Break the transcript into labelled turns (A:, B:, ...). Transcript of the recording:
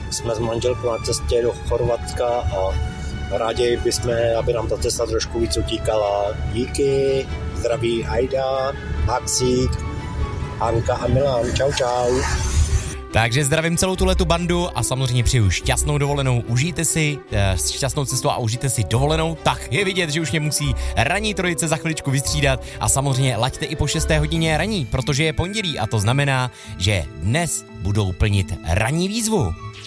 A: jsme s manželkou na cestě do Chorvatska a rádi bychom, aby nám ta cesta trošku víc utíkala. Díky, zdraví Ajda, Maxík, Hanka a Milan. Čau, čau.
B: Takže zdravím celou tuhletu bandu a samozřejmě přeju šťastnou dovolenou, užijte si šťastnou cestu a užijte si dovolenou. Tak je vidět, že už mě musí ranní trojice za chviličku vystřídat a samozřejmě laďte i po 6. hodině raní, protože je pondělí a to znamená, že dnes budou plnit ranní výzvu.